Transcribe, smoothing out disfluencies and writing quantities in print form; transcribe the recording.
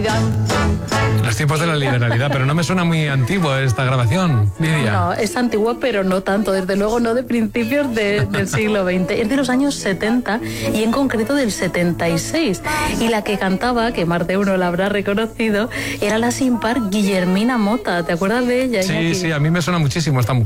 Los tiempos de la liberalidad, pero no me suena muy antiguo esta grabación, Lidia. No, es antigua, pero no tanto, desde luego no de principios del siglo XX. Es de los años 70 y en concreto del 76. Y la que cantaba, que más de uno la habrá reconocido, era la sin par Guillermina Motta. ¿Te acuerdas de ella? Sí, Iñaki? sí, a mí me suena muchísimo esta mujer.